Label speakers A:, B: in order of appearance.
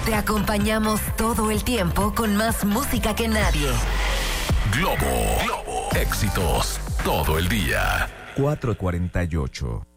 A: Te acompañamos todo el tiempo con más música que nadie.
B: Globo. Éxitos todo el día.
C: 4:48.